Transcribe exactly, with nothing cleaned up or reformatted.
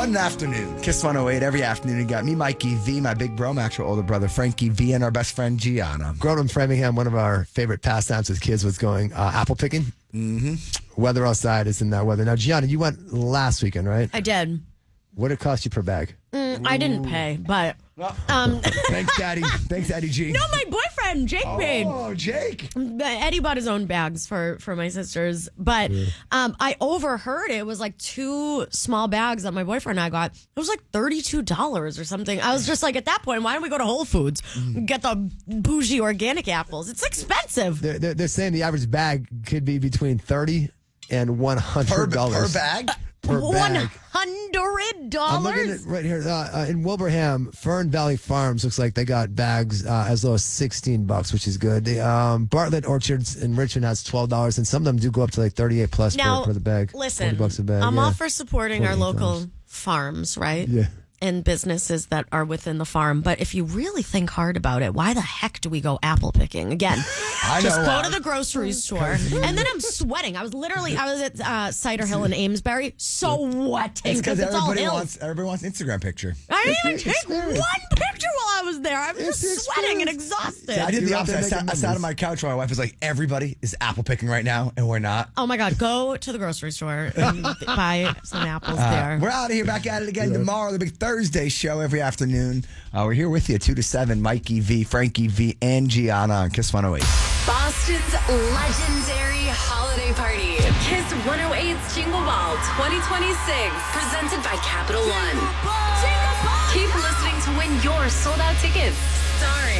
What an afternoon. Kiss one oh eight every afternoon. You got me, Mikey V, my big bro, my actual older brother, Frankie V, and our best friend, Gianna. Growing up in Framingham, one of our favorite pastimes with kids was going uh, apple picking. Mm-hmm. Weather outside isn't that weather. Now, Gianna, you went last weekend, right? I did. What did it cost you per bag? Mm, I didn't pay, but... Um, Thanks, Daddy. Thanks, Daddy G. no, my boyfriend, Jake, paid. Oh, Jake. Eddie bought his own bags for, for my sisters, but um, I overheard it was like two small bags that my boyfriend and I got. It was like thirty-two dollars or something. I was just like, at that point, why don't we go to Whole Foods and get the bougie organic apples? It's expensive. They're, they're, they're saying the average bag could be between thirty dollars and one hundred dollars. Per, per bag? Per One bag. hundred I'm looking dollars. at right here uh, uh, in Wilbraham, Fern Valley Farms looks like they got bags uh, as low as sixteen bucks, which is good. The, um, Bartlett Orchards in Richmond has twelve dollars, and some of them do go up to like thirty-eight plus Now, for, for the bag. listen, forty bucks a bag. I'm yeah. all for supporting our forty-eight local dollars. farms, right? Yeah. And businesses that are within the farm. But if you really think hard about it, why the heck do we go apple picking? Again, I just know go why. to the grocery store. And then I'm sweating. I was literally, I was at uh, Cider Hill in Amesbury, sweating It's because it's all everybody hills. wants everybody wants an Instagram picture. I didn't even It's take the one experience. picture while I was there. I was It's the just sweating and experience. exhausted. I did You're the out there opposite. I sat, making I sat on memories. my couch while my wife was like, everybody is apple picking right now, and we're not. Oh my God, go to the grocery store and buy some apples there. We're out of here, back at it again tomorrow, the big Thursday show every afternoon. Uh, we're here with you, two to seven, Mikey V, Frankie V, and Gianna on Kiss one oh eight. Boston's legendary holiday party. Kiss one oh eight's Jingle Ball twenty twenty-six. Presented by Capital One. Keep listening to win your sold out tickets. Starring